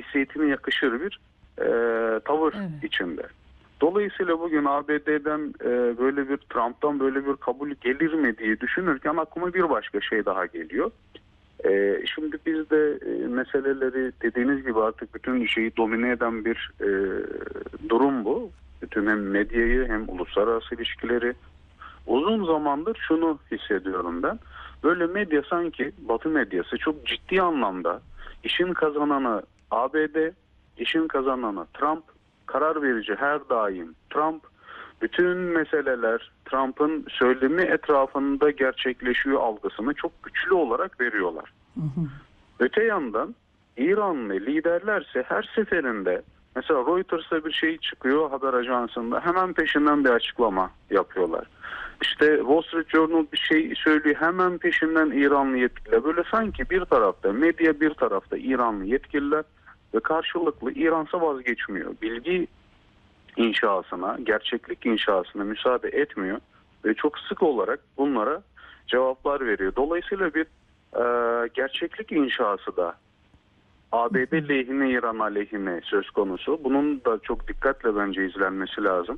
haysiyetine yakışır bir tavır içinde. Dolayısıyla bugün ABD'den böyle bir, Trump'tan böyle bir kabul gelir mi diye düşünürken aklıma bir başka şey daha geliyor. Şimdi bizde meseleleri dediğiniz gibi artık bütün şeyi domine eden bir durum bu. Bütün hem medyayı hem uluslararası ilişkileri. Uzun zamandır şunu hissediyorum ben. Böyle medya, sanki Batı medyası çok ciddi anlamda işin kazananı ABD, işin kazananı Trump, karar verici her daim Trump, bütün meseleler Trump'ın söylemi etrafında gerçekleşiyor algısını çok güçlü olarak veriyorlar. Öte yandan İranlı liderlerse her seferinde, mesela Reuters'ta bir şey çıkıyor haber ajansında, hemen peşinden bir açıklama yapıyorlar. İşte Wall Street Journal bir şey söylüyor, hemen peşinden İranlı yetkililer. Böyle sanki bir tarafta medya, bir tarafta İranlı yetkililer ve karşılıklı İran'sa vazgeçmiyor. Bilgi inşasına, gerçeklik inşasına müsaade etmiyor ve çok sık olarak bunlara cevaplar veriyor. Dolayısıyla bir gerçeklik inşası da ABD lehine, İran aleyhine söz konusu. Bunun da çok dikkatle bence izlenmesi lazım.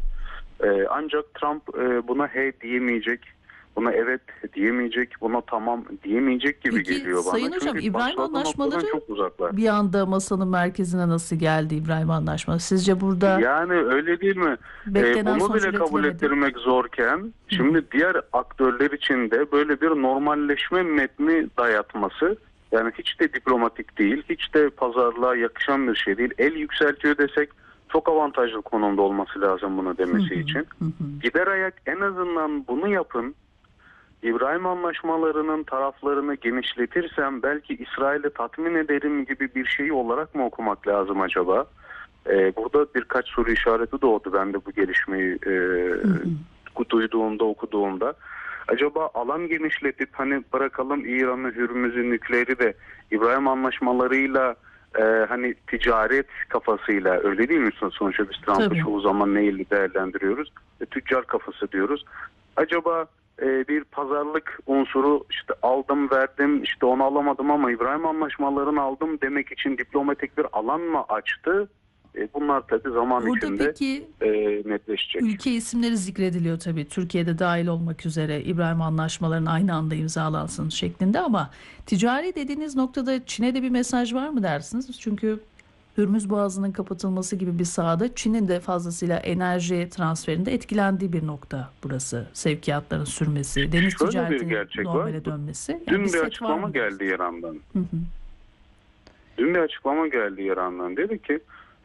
Ancak Trump buna he diyemeyecek, buna evet diyemeyecek, buna tamam diyemeyecek gibi Peki, geliyor bana. Sayın Hocam, Çünkü İbrahim Anlaşmaları çok uzaklar. bir anda masanın merkezine nasıl geldi İbrahim Anlaşmaları? Sizce burada yani öyle değil mi? beklenen Bunu sonuç bile kabul üretilemedi. ettirmek zorken şimdi diğer aktörler için de böyle bir normalleşme metni dayatması, yani hiç de diplomatik değil, hiç de pazarlığa yakışan bir şey değil. El yükseltiyor desek çok avantajlı konumda olması lazım bunu demesi için. Gider ayak en azından bunu yapın. İbrahim Anlaşmalarının taraflarını genişletirsem belki İsrail'i tatmin ederim gibi bir şey olarak mı okumak lazım acaba? Burada birkaç soru işareti doğdu ben de bu gelişmeyi duyduğumda, okuduğumda. Acaba alan genişletip hani bırakalım İran'ı, Hürmüz'ü, nükleeri de İbrahim Anlaşmalarıyla hani ticaret kafasıyla, öyle değil mi? Sonuçta biz Trump'ı çoğu zaman neyle değerlendiriyoruz? Tüccar kafası diyoruz. Acaba bir pazarlık unsuru, işte aldım verdim, işte onu alamadım ama İbrahim Anlaşmalarını aldım demek için diplomatik bir alan mı açtı? Bunlar tabii zaman Burada içinde peki netleşecek. ülke isimleri zikrediliyor tabii, Türkiye'de dahil olmak üzere İbrahim Anlaşmalarının aynı anda imzalansın şeklinde, ama ticari dediğiniz noktada Çin'e de bir mesaj var mı dersiniz? Çünkü Hürmüz Boğazı'nın kapatılması gibi bir sahada Çin'in de fazlasıyla enerji transferinde etkilendiği bir nokta burası. Sevkiyatların sürmesi, deniz ticaretinin normale dönmesi. Yani Dün bir açıklama geldi İran'dan. Dün bir açıklama geldi İran'dan. Dedi ki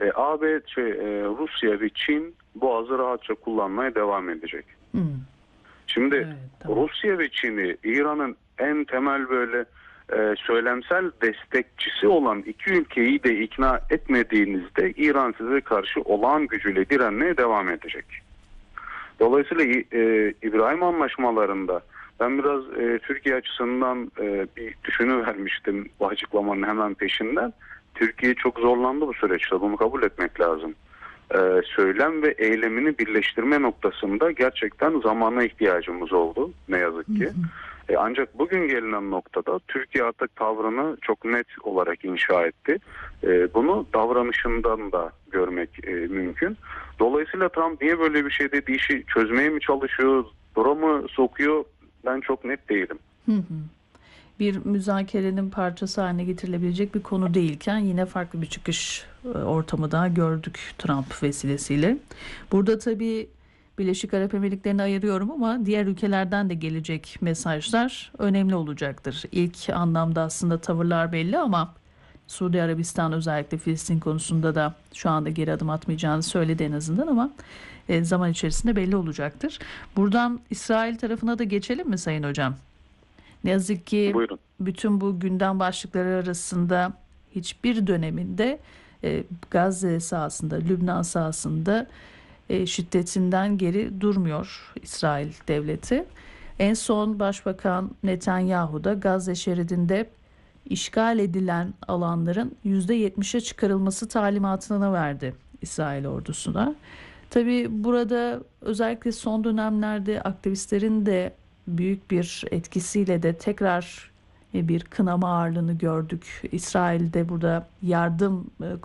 Rusya ve Çin Boğaz'ı rahatça kullanmaya devam edecek. Şimdi Rusya ve Çin'i İran'ın en temel böyle söylemsel destekçisi olan iki ülkeyi de ikna etmediğinizde İran size karşı olağan gücüyle direnmeye devam edecek. Dolayısıyla İbrahim Anlaşmalarında ben biraz Türkiye açısından bir düşünüvermiştim bu açıklamanın hemen peşinden. Türkiye çok zorlandı bu süreçte, bunu kabul etmek lazım. Söylem ve eylemini birleştirme noktasında gerçekten zamana ihtiyacımız oldu ne yazık ki. Ancak bugün gelinen noktada Türkiye artık tavrını çok net olarak inşa etti. Bunu davranışından da görmek mümkün. Dolayısıyla Trump niye böyle bir şey dedi, işi çözmeye mi çalışıyor, dura mı sokuyor, ben çok net değilim. Bir müzakerenin parçası haline getirilebilecek bir konu değilken yine farklı bir çıkış ortamı daha gördük Trump vesilesiyle. Burada tabii Birleşik Arap Emirlikleri'ni ayırıyorum ama diğer ülkelerden de gelecek mesajlar önemli olacaktır. İlk anlamda aslında tavırlar belli ama Suudi Arabistan özellikle Filistin konusunda da şu anda geri adım atmayacağını söyledi en azından, ama zaman içerisinde belli olacaktır. Buradan İsrail tarafına da geçelim mi Sayın Hocam? Ne yazık ki Buyurun. bütün bu gündem başlıkları arasında hiçbir döneminde Gazze sahasında, Lübnan sahasında şiddetinden geri durmuyor İsrail devleti. En son Başbakan Netanyahu da Gazze şeridinde işgal edilen alanların %70'e çıkarılması talimatını verdi İsrail ordusuna. Tabii burada özellikle son dönemlerde aktivistlerin de büyük bir etkisiyle de tekrar bir kınama ağırlığını gördük. İsrail'de burada yardım